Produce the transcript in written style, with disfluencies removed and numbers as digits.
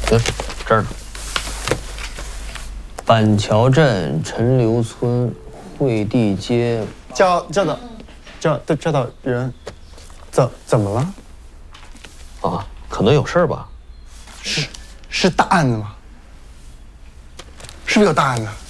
这儿呢。板桥镇陈留村惠地街， 教导人，怎么了？ 啊，可能有事儿吧？ 是大案子吗？是不是有大案子？